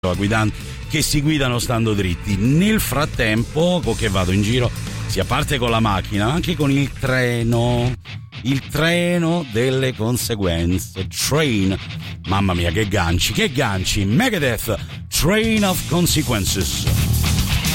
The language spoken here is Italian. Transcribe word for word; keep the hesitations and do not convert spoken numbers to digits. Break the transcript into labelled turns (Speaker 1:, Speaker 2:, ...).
Speaker 1: guidanti che si guidano stando dritti. Nel frattempo, che vado in giro, sia parte con la macchina, ma anche con il treno. Il treno delle conseguenze. Train. Mamma mia, che ganci, che ganci. Megadeth, Train of Consequences.